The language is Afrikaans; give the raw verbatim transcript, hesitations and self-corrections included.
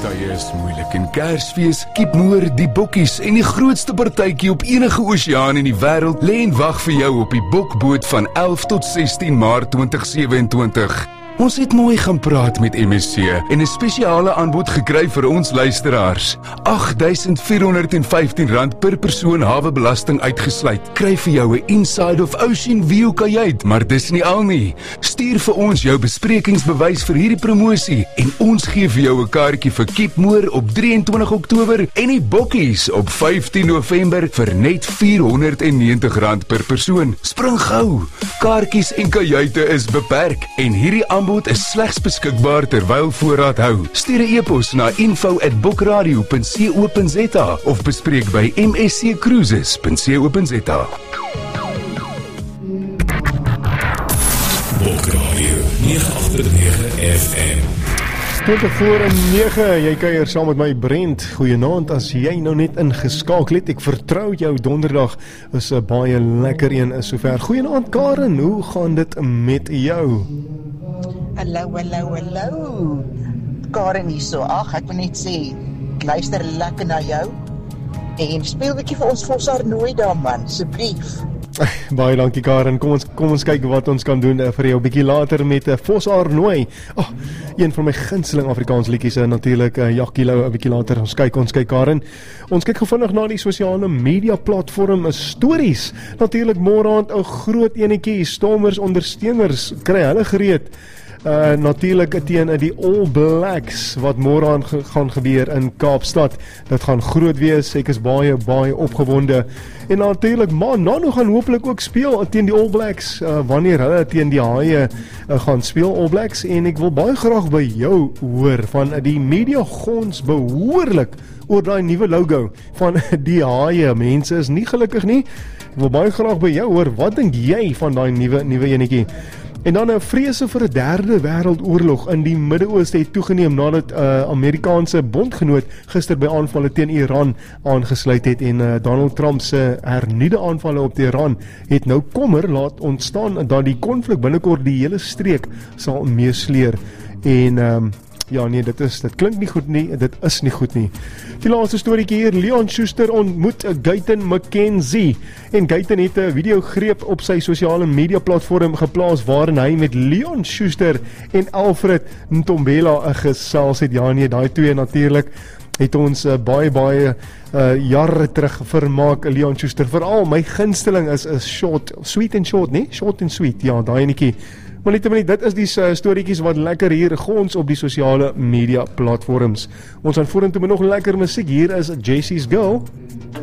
Tye is moeilik en Kersfees, Kipmoor, die bokkies en die grootste partytjie op enige oseaan in die wêreld lê en wag vir jou op die Bokboot van elf tot sestien Maart twintig sewe-en-twintig. Ons het mooi gaan praat met M S C en 'n spesiale aanbod gekry vir ons luisteraars. agt duisend vier honderd en vyftien rand per persoon hawebelasting uitgesluit. Kry vir jou 'n Inside of Ocean View kajuit, maar dis nie al nie. Stuur vir ons jou besprekingsbewys vir hierdie promosie en ons gee vir jou 'n kaartjie vir Kipmoor op drie en twintig Oktober en die Bokkies op vyftien November vir net vier honderd en negentig rand per persoon. Spring gou. Kaartjies en kajuite is beperk en hierdie aanbod is slegs beskikbaar terwyl voorraad hou. Stuur 'n e-pos na info at bokradio punt co punt za of bespreek by m s c cruises punt co punt za. Bokradio nege agt nege F M. twintig voor en nege, jy kuier saam met my Brent. Goeienaand as jy nou net ingeskakel het. Ek vertrou jou donderdag is 'n baie lekker een is sover. Goeienaand Karen, hoe gaan dit met jou? Hallo, hallo, hallo. Karen hier so. Ag, ek wil net sê, ek luister lekker na jou. En speel 'n bietjie vir ons Vosar Nooi daar man, asseblief. Baie dankie Karen, kom ons, kom ons kyk wat ons kan doen uh, vir jou bietjie later met uh, Vosar Nooi. Oh, een van my gunsteling Afrikaans liedjies uh, natuurlik uh, Jackie Lou 'n bietjie later. Ons kyk, ons kyk Karen. Ons kyk gevindig na die sosiale media platform uh, stories. Natuurlik môre aand 'n groot enetjie, Stormers ondersteuners kry hulle gereed. Uh, natuurlik teen uh, die All Blacks wat môre aan ge- gaan gebeur in Kaapstad. Dit gaan groot wees, ek is baie baie opgewonde. En natuurlik man, Nano gaan hopelik ook speel teen die All Blacks uh, wanneer hulle teen die Haie uh, gaan speel All Blacks en ek wil baie graag by jou hoor van uh, die media gons behoorlik oor daai nuwe logo van die Haie. Mense is nie gelukkig nie. Ek wil baie graag by jou hoor, wat dink jy van daai nuwe nuwe enetjie? En dan 'n vrese vir 'n derde wêreldoorlog in die Midde-Ooste het toegeneem nadat 'n uh, Amerikaanse bondgenoot gister by aanvalle teen Iran aangesluit het en uh, Donald Trump se hernuide aanvalle op Iran het nou kommer laat ontstaan dat die konflik binnekort die hele streek sal meesleer. En um, ja nee, dit is dit klink nie goed nie, dit is nie goed nie. Die laaste storieetjie hier, Leon Schuster ontmoet Guyton McKenzie en Guyton het 'n videogreep op sy sosiale media platform geplaas waarin hy met Leon Schuster en Alfred Ntombela gesels het. Ja nee, daai twee natuurlik het ons uh, baie baie uh, jare terug vermaak. Leon Schuster, veral my gunsteling is 'n short, sweet and short, nee, short and sweet. Ja, daai enetjie. Maar net net, dit is die uh, storieetjies wat lekker hier gons op die sosiale media platforms. Ons gaan vorentoe met nog lekker musiek. Hier is Jessie's Girl.